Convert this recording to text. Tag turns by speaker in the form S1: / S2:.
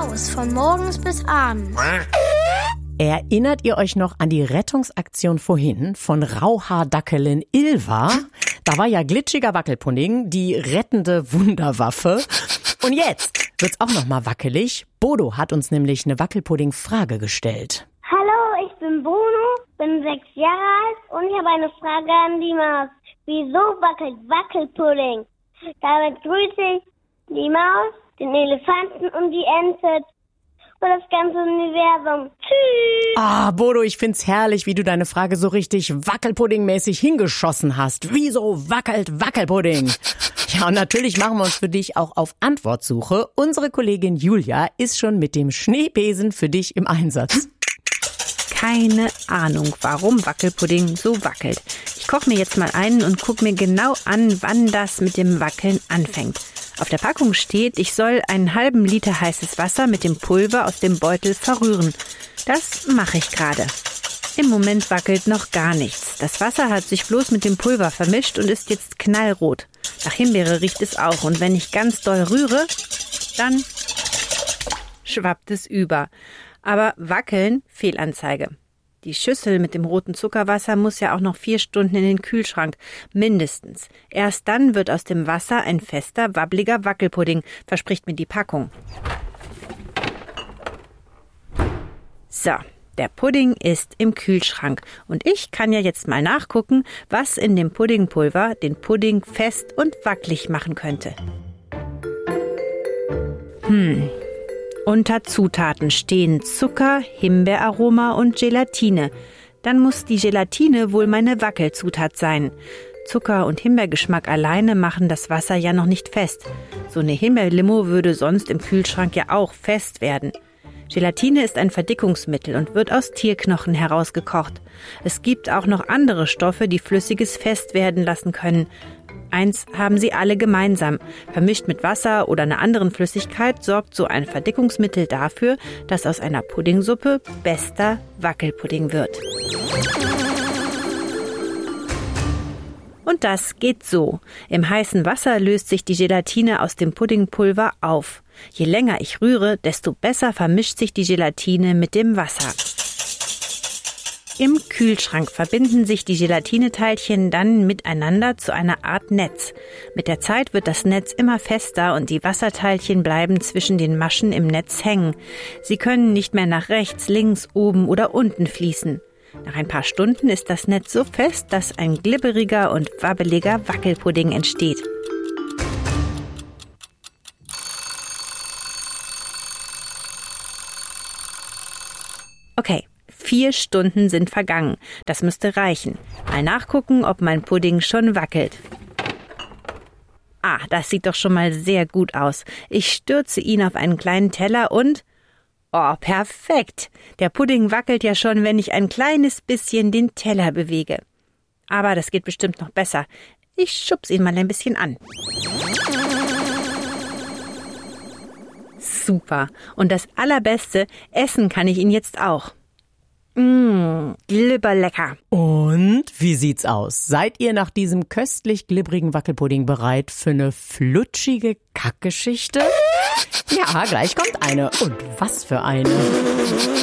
S1: Haus von morgens bis abends.
S2: Erinnert ihr euch noch an die Rettungsaktion vorhin von Rauhaardackelin Ilva? Da war ja glitschiger Wackelpudding die rettende Wunderwaffe. Und jetzt wird's auch noch mal wackelig. Bodo hat uns nämlich eine Wackelpudding-Frage gestellt.
S3: Hallo, ich bin Bruno, bin 6 Jahre alt und ich habe eine Frage an die Maus. Wieso wackelt Wackelpudding? Damit grüße ich die Maus, den Elefanten und die Ente und das ganze Universum. Tschüss!
S2: Ah, Bodo, ich find's herrlich, wie du deine Frage so richtig Wackelpudding-mäßig hingeschossen hast. Wieso wackelt Wackelpudding? Ja, und natürlich machen wir uns für dich auch auf Antwortsuche. Unsere Kollegin Julia ist schon mit dem Schneebesen für dich im Einsatz.
S4: Keine Ahnung, warum Wackelpudding so wackelt. Ich koche mir jetzt mal einen und gucke mir genau an, wann das mit dem Wackeln anfängt. Auf der Packung steht, ich soll einen halben Liter heißes Wasser mit dem Pulver aus dem Beutel verrühren. Das mache ich gerade. Im Moment wackelt noch gar nichts. Das Wasser hat sich bloß mit dem Pulver vermischt und ist jetzt knallrot. Nach Himbeere riecht es auch. Und wenn ich ganz doll rühre, dann schwappt es über. Aber wackeln, Fehlanzeige. Die Schüssel mit dem roten Zuckerwasser muss ja auch noch 4 Stunden in den Kühlschrank. Mindestens. Erst dann wird aus dem Wasser ein fester, wabbliger Wackelpudding, verspricht mir die Packung. So, der Pudding ist im Kühlschrank. Und ich kann ja jetzt mal nachgucken, was in dem Puddingpulver den Pudding fest und wackelig machen könnte. Unter Zutaten stehen Zucker, Himbeeraroma und Gelatine. Dann muss die Gelatine wohl meine Wackelzutat sein. Zucker und Himbeergeschmack alleine machen das Wasser ja noch nicht fest. So eine Himbeerlimo würde sonst im Kühlschrank ja auch fest werden. Gelatine ist ein Verdickungsmittel und wird aus Tierknochen herausgekocht. Es gibt auch noch andere Stoffe, die Flüssiges fest werden lassen können. Eins haben sie alle gemeinsam. Vermischt mit Wasser oder einer anderen Flüssigkeit sorgt so ein Verdickungsmittel dafür, dass aus einer Puddingsuppe bester Wackelpudding wird. Und das geht so. Im heißen Wasser löst sich die Gelatine aus dem Puddingpulver auf. Je länger ich rühre, desto besser vermischt sich die Gelatine mit dem Wasser. Im Kühlschrank verbinden sich die Gelatineteilchen dann miteinander zu einer Art Netz. Mit der Zeit wird das Netz immer fester und die Wasserteilchen bleiben zwischen den Maschen im Netz hängen. Sie können nicht mehr nach rechts, links, oben oder unten fließen. Nach ein paar Stunden ist das Netz so fest, dass ein glibberiger und wabbeliger Wackelpudding entsteht. Okay. 4 Stunden sind vergangen. Das müsste reichen. Mal nachgucken, ob mein Pudding schon wackelt. Ah, das sieht doch schon mal sehr gut aus. Ich stürze ihn auf einen kleinen Teller und... Oh, perfekt! Der Pudding wackelt ja schon, wenn ich ein kleines bisschen den Teller bewege. Aber das geht bestimmt noch besser. Ich schubse ihn mal ein bisschen an. Super. Und das Allerbeste, essen kann ich ihn jetzt auch. Glibberlecker.
S2: Und wie sieht's aus? Seid ihr nach diesem köstlich glibbrigen Wackelpudding bereit für eine flutschige Kackgeschichte? Ja, gleich kommt eine. Und was für eine.